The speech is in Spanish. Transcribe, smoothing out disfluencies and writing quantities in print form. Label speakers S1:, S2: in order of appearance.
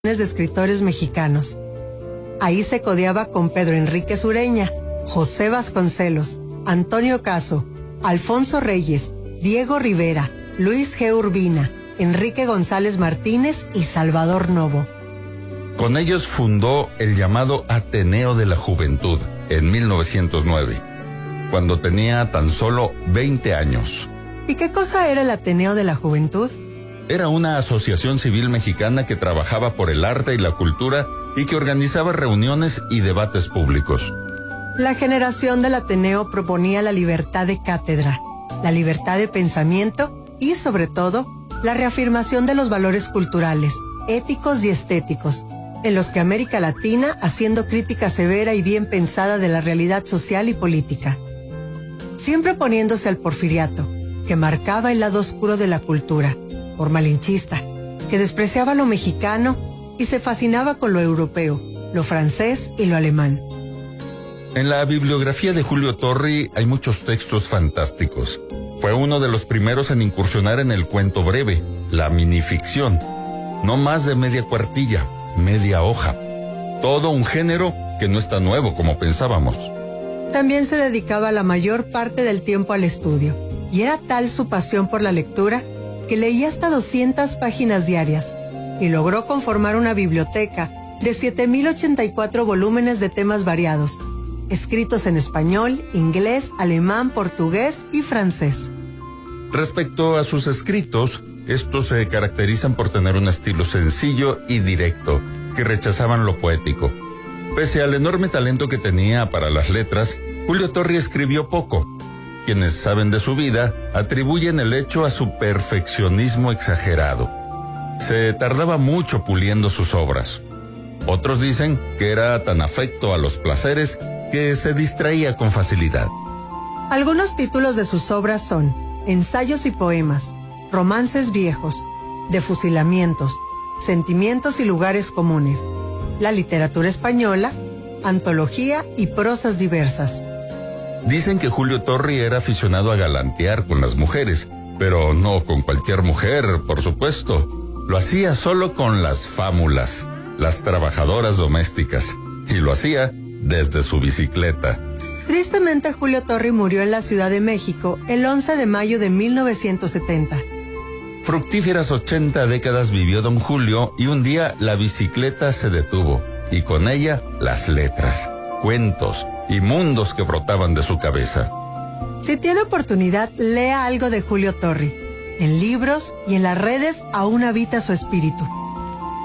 S1: de escritores mexicanos. Ahí se codeaba con Pedro Enríquez Ureña, José Vasconcelos, Antonio Caso, Alfonso Reyes, Diego Rivera, Luis G. Urbina, Enrique González Martínez y Salvador Novo.
S2: Con ellos fundó el llamado Ateneo de la Juventud en 1909, cuando tenía tan solo 20 años.
S1: ¿Y qué cosa era el Ateneo de la Juventud?
S2: Era una asociación civil mexicana que trabajaba por el arte y la cultura y que organizaba reuniones y debates públicos.
S1: La generación del Ateneo proponía la libertad de cátedra, la libertad de pensamiento y, sobre todo, la reafirmación de los valores culturales, éticos y estéticos, en los que América Latina, haciendo crítica severa y bien pensada de la realidad social y política. Siempre oponiéndose al porfiriato, que marcaba el lado oscuro de la cultura, por malinchista, que despreciaba lo mexicano y se fascinaba con lo europeo, lo francés y lo alemán.
S2: En la bibliografía de Julio Torri hay muchos textos fantásticos. Fue uno de los primeros en incursionar en el cuento breve, la minificción. No más de media cuartilla, media hoja. Todo un género que no está nuevo como pensábamos.
S1: También se dedicaba la mayor parte del tiempo al estudio, y era tal su pasión por la lectura que leía hasta 200 páginas diarias y logró conformar una biblioteca de 7,084 volúmenes de temas variados, escritos en español, inglés, alemán, portugués y francés.
S2: Respecto a sus escritos, estos se caracterizan por tener un estilo sencillo y directo, que rechazaban lo poético. Pese al enorme talento que tenía para las letras, Julio Torri escribió poco. Quienes saben de su vida atribuyen el hecho a su perfeccionismo exagerado. Se tardaba mucho puliendo sus obras. Otros dicen que era tan afecto a los placeres que se distraía con facilidad.
S1: Algunos títulos de sus obras son Ensayos y poemas, Romances viejos, De fusilamientos, Sentimientos y lugares comunes, La literatura española, Antología y prosas diversas.
S2: Dicen que Julio Torri era aficionado a galantear con las mujeres, pero no con cualquier mujer, por supuesto. Lo hacía solo con las fámulas, las trabajadoras domésticas, y lo hacía desde su bicicleta.
S1: Tristemente, Julio Torri murió en la Ciudad de México el 11 de mayo de 1970.
S2: Fructíferas 80 décadas vivió don Julio y un día la bicicleta se detuvo, y con ella las letras, cuentos y mundos que brotaban de su cabeza.
S1: Si tiene oportunidad, lea algo de Julio Torri. En libros y en las redes aún habita su espíritu.